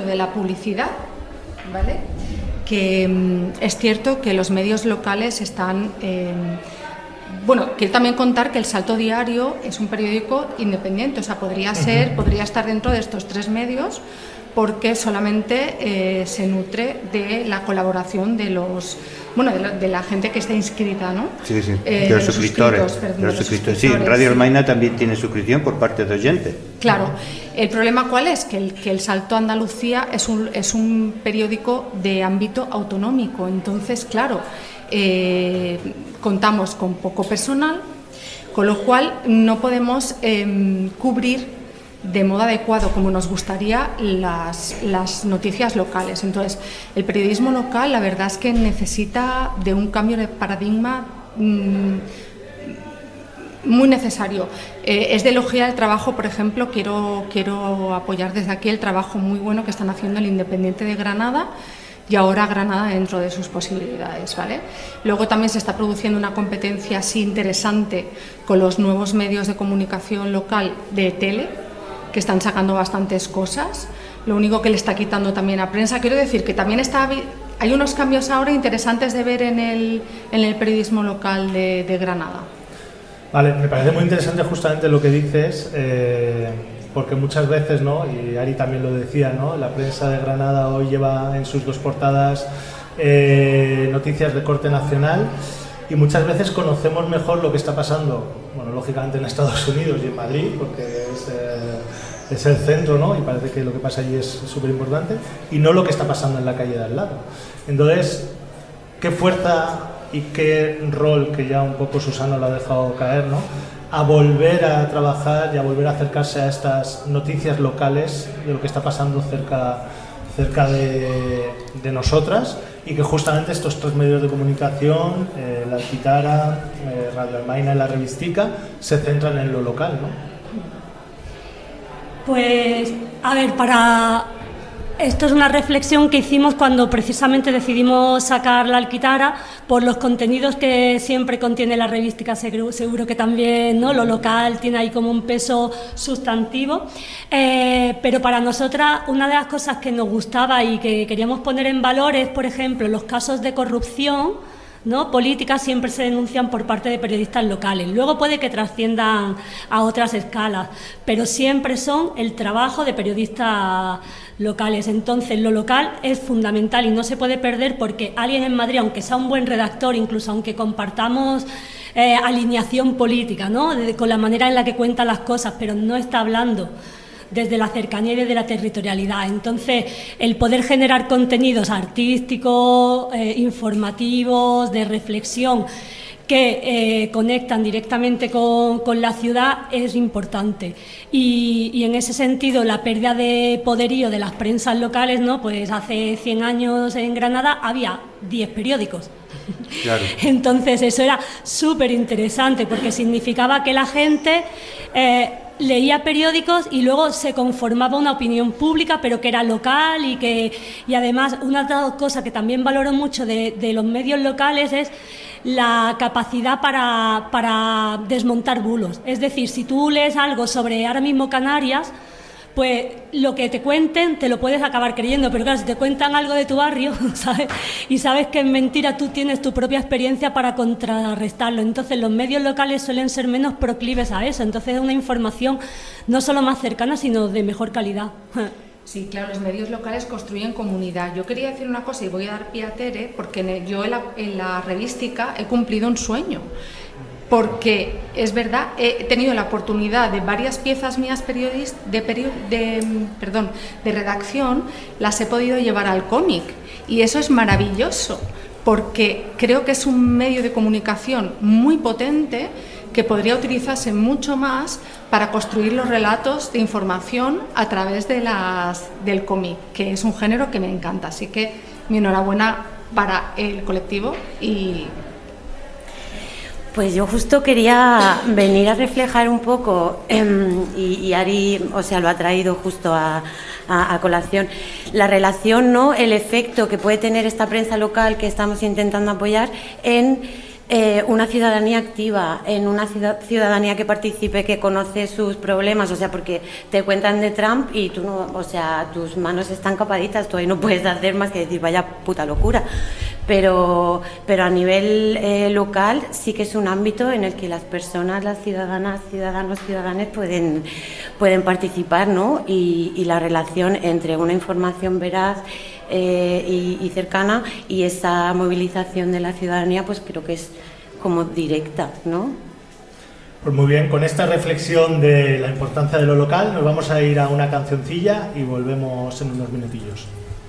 de la publicidad, ¿vale? Que es cierto que los medios locales están... Bueno, quiero también contar que El Salto Diario es un periódico independiente, o sea, podría estar dentro de estos 3 medios, porque solamente se nutre de la colaboración de los... Bueno, de la gente que está inscrita, ¿no? Sí, sí, de los suscriptores. Sí, Radio Almaina también tiene suscripción por parte de oyentes. Claro. El problema, ¿cuál es? Que el Salto Andalucía es un periódico de ámbito autonómico. Entonces, claro, contamos con poco personal, con lo cual no podemos cubrir de modo adecuado, como nos gustaría, las noticias locales. Entonces, el periodismo local, la verdad es que necesita de un cambio de paradigma muy necesario. Es de elogiar el trabajo, por ejemplo, quiero apoyar desde aquí el trabajo muy bueno que están haciendo el Independiente de Granada, y ahora Granada dentro de sus posibilidades, ¿vale? Luego también se está produciendo una competencia así interesante con los nuevos medios de comunicación local de tele, que están sacando bastantes cosas. Lo único que le está quitando también a prensa. Quiero decir que también hay unos cambios ahora interesantes de ver en el periodismo local de Granada. Vale, me parece muy interesante justamente lo que dices, porque muchas veces, ¿no? Y Ari también lo decía, ¿no? La prensa de Granada hoy lleva en sus 2 portadas noticias de corte nacional, y muchas veces conocemos mejor lo que está pasando, bueno, lógicamente en Estados Unidos y en Madrid, porque es el centro, ¿no? Y parece que lo que pasa allí es súper importante, y no lo que está pasando en la calle de al lado. Entonces, ¿qué fuerza y qué rol, que ya un poco Susana lo ha dejado caer, ¿no?, a volver a trabajar y a volver a acercarse a estas noticias locales de lo que está pasando cerca de nosotras, y que justamente estos 3 medios de comunicación, la Alquitara, Radio Almaina y la Revistica, se centran en lo local, ¿no? Pues, a ver, esto es una reflexión que hicimos cuando precisamente decidimos sacar la Alquitara, por los contenidos que siempre contiene la Revistica. Seguro que también, ¿no?, lo local tiene ahí como un peso sustantivo, pero para nosotras una de las cosas que nos gustaba y que queríamos poner en valor es, por ejemplo, los casos de corrupción, ¿no?, políticas siempre se denuncian por parte de periodistas locales. Luego puede que trasciendan a otras escalas, pero siempre son el trabajo de periodistas locales. Entonces, lo local es fundamental y no se puede perder, porque alguien en Madrid, aunque sea un buen redactor, incluso aunque compartamos alineación política, ¿no?, con la manera en la que cuenta las cosas, pero no está hablando desde la cercanía y desde la territorialidad. Entonces, el poder generar contenidos artísticos, informativos, de reflexión, que conectan directamente con la ciudad, es importante. Y en ese sentido, la pérdida de poderío de las prensas locales, ¿no?, pues hace 100 años en Granada había 10 periódicos. Claro. Entonces, eso era súper interesante, porque significaba que la gente leía periódicos y luego se conformaba una opinión pública, pero que era local, y además una cosa que también valoro mucho de los medios locales es la capacidad para desmontar bulos. Es decir, si tú lees algo sobre ahora mismo Canarias, pues lo que te cuenten te lo puedes acabar creyendo, pero claro, si te cuentan algo de tu barrio, ¿sabes?, y sabes que es mentira, tú tienes tu propia experiencia para contrarrestarlo. Entonces, los medios locales suelen ser menos proclives a eso. Entonces, es una información no solo más cercana, sino de mejor calidad. Sí, claro, los medios locales construyen comunidad. Yo quería decir una cosa, y voy a dar pie a Tere, porque yo en la Revistica he cumplido un sueño. Porque es verdad, he tenido la oportunidad de varias piezas mías de redacción, las he podido llevar al cómic, y eso es maravilloso, porque creo que es un medio de comunicación muy potente que podría utilizarse mucho más para construir los relatos de información a través del cómic, que es un género que me encanta. Así que mi enhorabuena para el colectivo. Pues yo justo quería venir a reflejar un poco, y Ari, o sea, lo ha traído justo a colación, la relación, ¿no?, el efecto que puede tener esta prensa local que estamos intentando apoyar en una ciudadanía activa, en una ciudadanía que participe, que conoce sus problemas, o sea, porque te cuentan de Trump y tú no, o sea, tus manos están capaditas, tú ahí no puedes hacer más que decir vaya puta locura, pero a nivel local sí que es un ámbito en el que las personas, las ciudadanas, ciudadanos, ciudadanas pueden participar, ¿no? Y la relación entre una información veraz y cercana y esa movilización de la ciudadanía, pues creo que es como directa, ¿no? Pues muy bien, con esta reflexión de la importancia de lo local nos vamos a ir a una cancioncilla y volvemos en unos minutillos.